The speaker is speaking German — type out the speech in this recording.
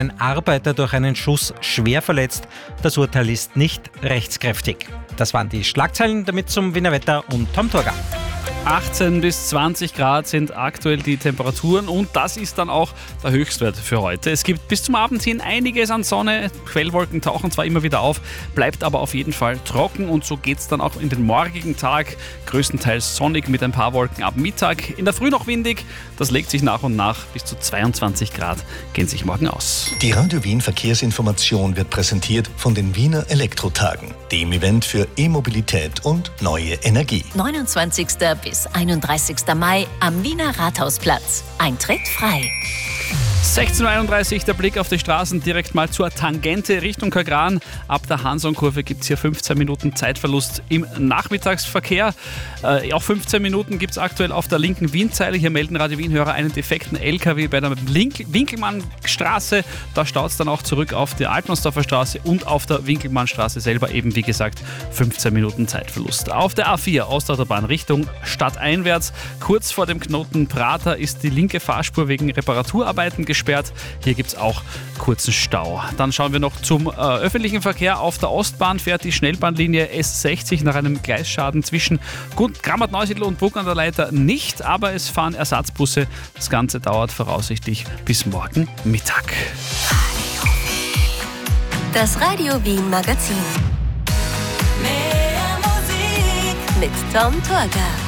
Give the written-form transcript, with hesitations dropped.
Ein Arbeiter durch einen Schuss schwer verletzt. Das Urteil ist nicht rechtskräftig. Das waren die Schlagzeilen, damit zum Wiener Wetter und Tom Torger. 18 bis 20 Grad sind aktuell die Temperaturen und das ist dann auch der Höchstwert für heute. Es gibt bis zum Abend hin einiges an Sonne, Quellwolken tauchen zwar immer wieder auf, bleibt aber auf jeden Fall trocken und so geht es dann auch in den morgigen Tag, größtenteils sonnig mit ein paar Wolken ab Mittag. In der Früh noch windig, das legt sich nach und nach, bis zu 22 Grad gehen sich morgen aus. Die Radio Wien Verkehrsinformation wird präsentiert von den Wiener Elektrotagen, dem Event für E-Mobilität und neue Energie. 29. bis 31. Mai am Wiener Rathausplatz. Eintritt frei. 16.31 Uhr, der Blick auf die Straßen direkt mal zur Tangente Richtung Kagran. Ab der Hansonkurve gibt es hier 15 Minuten Zeitverlust im Nachmittagsverkehr. Auch 15 Minuten gibt es aktuell auf der linken Wienzeile. Hier melden Radio Wien-Hörer einen defekten LKW bei der Winkelmannstraße. Da staut es dann auch zurück auf der Altmannsdorfer Straße und auf der Winkelmannstraße selber eben, wie gesagt, 15 Minuten Zeitverlust. Auf der A4 Ostautobahn Richtung stadteinwärts, kurz vor dem Knoten Prater, ist die linke Fahrspur wegen Reparaturarbeiten gesperrt. Hier gibt es auch kurzen Stau. Dann schauen wir noch zum öffentlichen Verkehr. Auf der Ostbahn fährt die Schnellbahnlinie S60 nach einem Gleisschaden zwischen Grammat-Neusiedl und Bruck an der Leiter nicht, aber es fahren Ersatzbusse. Das Ganze dauert voraussichtlich bis morgen Mittag. Das Radio Wien Magazin. Mehr Musik mit Tom Torger.